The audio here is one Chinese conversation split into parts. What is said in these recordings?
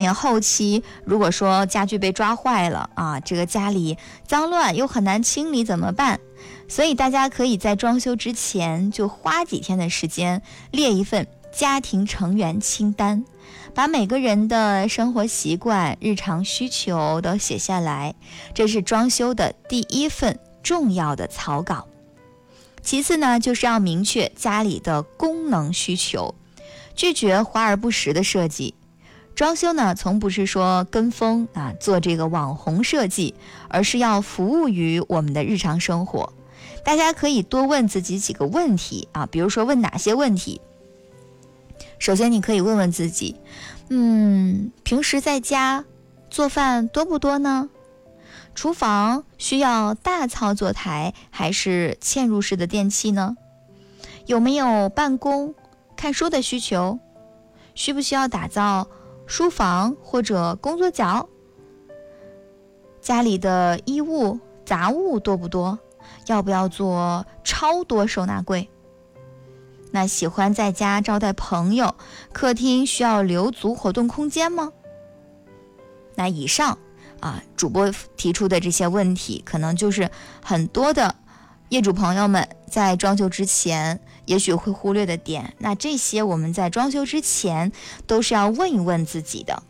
前后期如果说家具被抓坏了啊，这个家里脏乱又很难清理怎么办？所以大家可以在装修之前就花几天的时间列一份家庭成员清单，把每个人的生活习惯、日常需求都写下来，这是装修的第一份重要的草稿。其次呢，就是要明确家里的功能需求，拒绝华而不实的设计。装修呢，从不是说跟风啊，做这个网红设计，而是要服务于我们的日常生活。大家可以多问自己几个问题啊，比如说问哪些问题？首先你可以问问自己，平时在家做饭多不多呢？厨房需要大操作台还是嵌入式的电器呢？有没有办公、看书的需求？需不需要打造书房或者工作角？家里的衣物、杂物多不多？要不要做超多收纳柜？那喜欢在家招待朋友，客厅需要留足活动空间吗？那以上主播提出的这些问题，可能就是很多的业主朋友们在装修之前也许会忽略的点。那这些我们在装修之前都是要问一问自己的。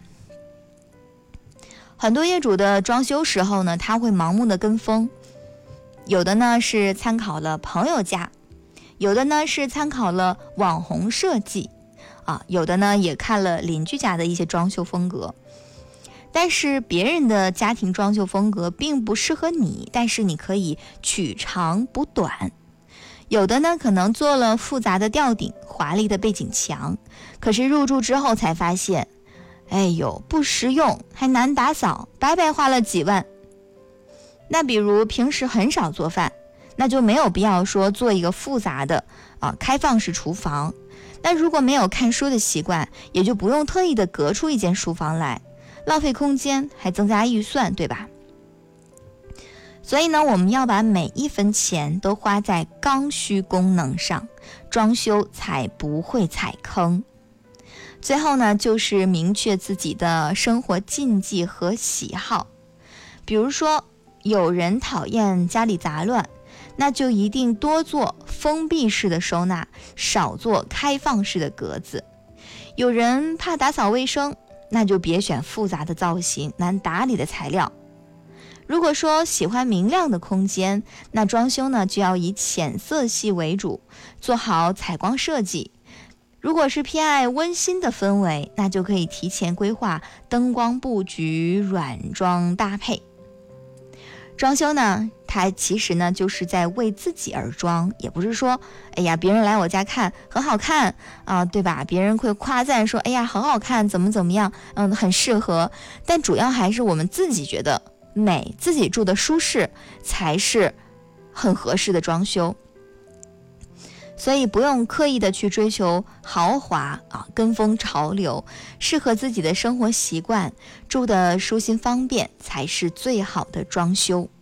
很多业主的装修时候呢，他会盲目的跟风，有的呢是参考了朋友家，有的呢是参考了网红设计有的呢也看了邻居家的一些装修风格。但是别人的家庭装修风格并不适合你，但是你可以取长补短。有的呢可能做了复杂的吊顶、华丽的背景墙，可是入住之后才发现，不实用，还难打扫，白白花了几万。那比如平时很少做饭，那就没有必要说做一个复杂的开放式厨房。那如果没有看书的习惯，也就不用特意的隔出一间书房来，浪费空间还增加预算，对吧？所以呢，我们要把每一分钱都花在刚需功能上，装修才不会踩坑。最后呢，就是明确自己的生活禁忌和喜好。比如说有人讨厌家里杂乱，那就一定多做封闭式的收纳，少做开放式的格子。有人怕打扫卫生，那就别选复杂的造型、难打理的材料。如果说喜欢明亮的空间，那装修呢就要以浅色系为主，做好采光设计。如果是偏爱温馨的氛围，那就可以提前规划灯光布局、软装搭配。装修呢，它其实呢就是在为自己而装，也不是说别人来我家看很好看对吧？别人会夸赞说很好看，怎么样，很适合。但主要还是我们自己觉得美，自己住的舒适才是很合适的装修。所以不用刻意的去追求豪华跟风潮流，适合自己的生活习惯，住的舒心方便才是最好的装修。